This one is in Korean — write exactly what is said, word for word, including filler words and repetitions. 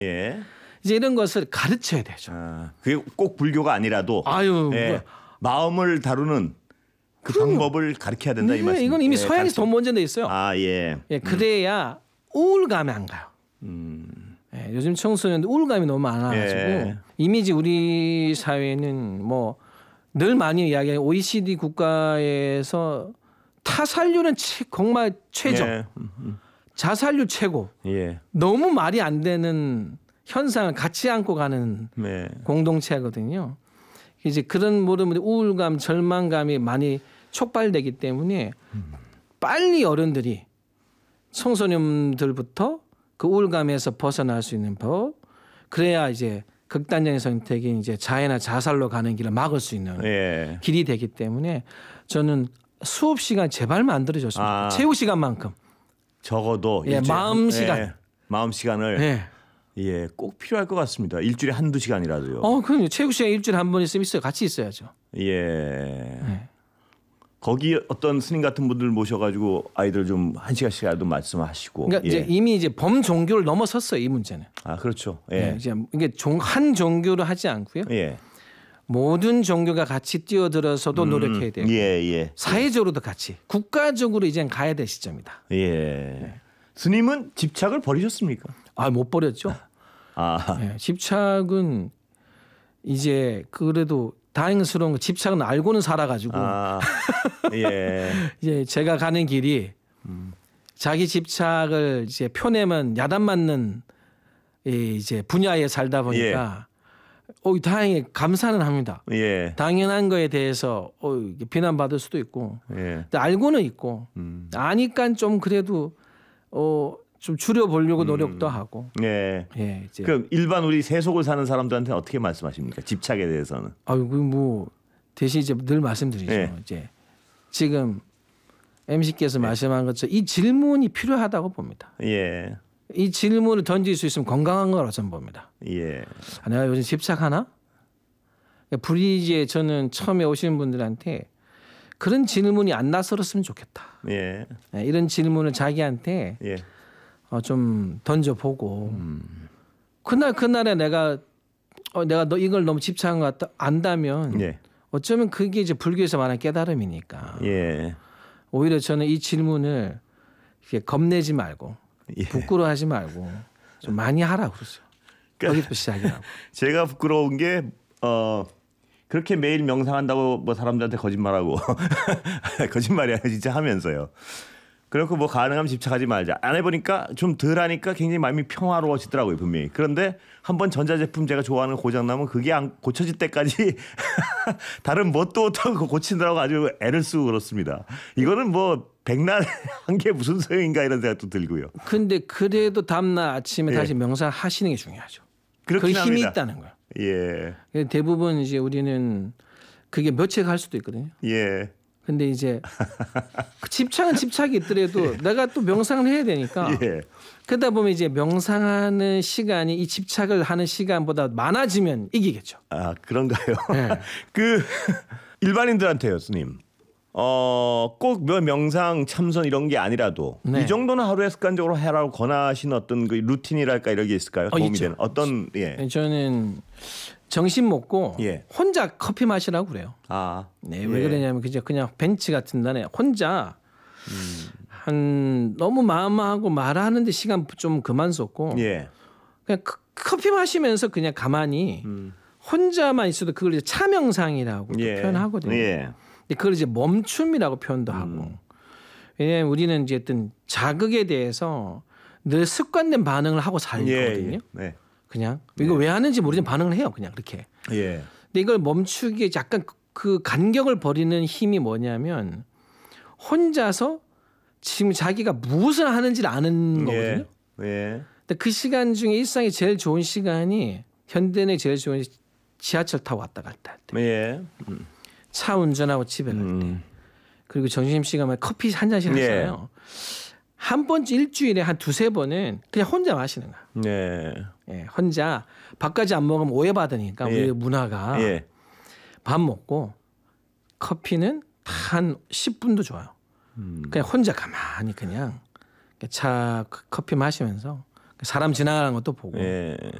예. 이제 이런 것을 가르쳐야 되죠. 아, 그게 꼭 불교가 아니라도 아유, 예, 뭐. 마음을 다루는 그 그럼요. 방법을 가르쳐야 된다 네, 이 말씀. 이건 이미 예, 서양에서 돈 먼저 돼 있어요. 아 예. 예, 그래야 우울감이 안 가요. 음. 예, 요즘 청소년들 우울감이 너무 많아가지고 예. 이미 이제 우리 사회는 뭐 늘 많이 이야기하는 오이시디 국가에서 타살률은 최, 정말 최저, 예. 음, 음. 자살률 최고. 예. 너무 말이 안 되는 현상을 같이 안고 가는 네. 공동체거든요. 이제 그런 모든 우울감, 절망감이 많이 촉발되기 때문에 빨리 어른들이 청소년들부터 그 우울감에서 벗어날 수 있는 법, 그래야 이제 극단적인 선택이 이제 자해나 자살로 가는 길을 막을 수 있는 예. 길이 되기 때문에 저는 수업 시간 제발 만들어줬으면 아. 좋겠어요. 체육 시간만큼. 적어도 예, 일주일에 마음 한- 시간. 예, 마음 시간을 예. 예, 꼭 필요할 것 같습니다. 일주일에 한두 시간이라도요. 어, 그럼요. 체육 시간 일주일에 한 번 있으면 있어요. 같이 있어야죠. 예. 네. 거기 어떤 스님 같은 분들 모셔가지고 아이들 좀 한 시간씩이라도 말씀하시고. 그러니까 예. 이제 이미 이제 범 종교를 넘어섰어요. 이 문제는. 아 그렇죠. 예. 예. 이제 이게 종, 한 종교로 하지 않고요. 예. 모든 종교가 같이 뛰어들어서도 노력해야 돼요. 예, 예. 사회적으로도 같이, 국가적으로 이젠 가야 될 시점이다. 예. 스님은 집착을 버리셨습니까? 아, 못 버렸죠. 아. 예, 집착은 이제 그래도 다행스러운 거 집착은 알고는 살아가지고 아. 예. 이제 제가 가는 길이 자기 집착을 이제 표내면 야단 맞는 이 이제 분야에 살다 보니까 어, 다행히 감사는 합니다. 예. 당연한 거에 대해서 어, 이게 비난받을 수도 있고, 예. 근데 알고는 있고, 음. 아니까 좀 그래도 어, 좀 줄여보려고 노력도 하고. 예. 예, 이제 그 일반 우리 세속을 사는 사람들한테 어떻게 말씀하십니까? 집착에 대해서는. 아유, 뭐 대신 이제 늘 말씀드리죠. 예. 이제 지금 엠씨께서 말씀한 것처럼 이 질문이 필요하다고 봅니다. 예. 이 질문을 던질 수 있으면 건강한 거라고 저는 봅니다. 예. 아, 내가 요즘 집착하나? 브리지에 저는 처음에 오시는 분들한테 그런 질문이 안 나서렸으면 좋겠다. 예. 네, 이런 질문을 자기한테 예. 어, 좀 던져보고 음. 그날 그날에 내가 어, 내가 너 이걸 너무 집착한 것 같다 안다면 예. 어쩌면 그게 이제 불교에서 말하는 깨달음이니까 예. 오히려 저는 이 질문을 이렇게 겁내지 말고 예. 부끄러워하지 말고 좀 많이 하라고 그러죠. 거기부터 시작이라고. 제가 부끄러운 게 어. 그렇게 매일 명상한다고 뭐 사람들한테 거짓말하고 거짓말이야 진짜 하면서요. 그렇고 뭐 가능하면 집착하지 말자. 안 해보니까 좀 덜하니까 굉장히 마음이 평화로워지더라고요 분명히. 그런데 한번 전자제품 제가 좋아하는 거 고장 나면 그게 안 고쳐질 때까지 다른 뭣도 또 고친다고 아주 애를 쓰고 그렇습니다. 이거는 뭐 백날 한 게 무슨 소용인가 이런 생각도 들고요. 근데 그래도 다음날 아침에 예. 다시 명상하시는 게 중요하죠. 그 그렇긴 힘이 합니다. 있다는 거예요. 예. 대부분 이제 우리는 그게 며칠 갈 수도 있거든요. 예. 근데 이제 그 집착은 집착이 있더라도 내가 또 명상을 해야 되니까 예. 그러다 보면 이제 명상하는 시간이 이 집착을 하는 시간보다 많아지면 이기겠죠. 아 그런가요? 네. 그 일반인들한테요, 스님. 어, 꼭 뭐 명상, 참선 이런 게 아니라도 네. 이 정도는 하루에 습관적으로 해라고 권하신 어떤 그 루틴이랄까 이런 게 있을까요? 어, 도움이 있죠. 되는 어떤 예. 저는 정신 먹고 예. 혼자 커피 마시라고 그래요. 아. 네, 예. 왜 그러냐면 그냥 그냥 벤치 같은 데에 혼자 한 너무 마음하고 말하는데 시간 좀 그만 썼고 예. 그냥 크- 커피 마시면서 그냥 가만히 음. 혼자만 있어도 그걸 이제 차명상이라고 또 예. 표현하거든요. 예. 근데 그걸 이제 멈춤이라고 표현도 하고. 왜냐하면 우리는 이제 어떤 자극에 대해서 늘 습관된 반응을 하고 살거든요. 예. 네. 그냥 이거 왜 하는지 모르지만 반응을 해요. 그냥 그렇게. 예. 근데 이걸 멈추기에 약간 그 간격을 버리는 힘이 뭐냐면 혼자서 지금 자기가 무엇을 하는지를 아는 거거든요. 예. 예. 근데 그 시간 중에 일상에 제일 좋은 시간이 현대인의 제일 좋은 지하철 타고 왔다 갔다 할 때. 예. 음. 차 운전하고 집에 갈 때. 음. 그리고 점심시간에 커피 한 잔씩 예. 하잖아요. 한 번째 일주일에 한 두세 번은 그냥 혼자 마시는 거야. 네. 예, 혼자 밥까지 안 먹으면 오해받으니까 예. 우리 문화가 예. 밥 먹고 커피는 한 십 분도 좋아요. 음. 그냥 혼자 가만히 그냥 차 커피 마시면서 사람 지나가는 것도 보고 예.